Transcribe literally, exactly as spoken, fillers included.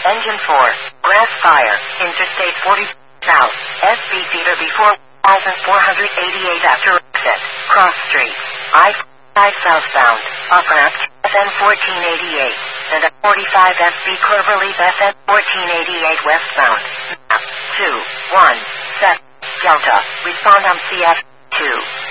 Engine four. Grass fire. Interstate forty south. S B Theater before one four eight eight after exit. Cross Street. I five southbound. Off ramp F N fourteen eighty-eight. And a forty-five S B Cloverleaf F N fourteen eighty-eight westbound. Map two one set Delta. Respond on C F two.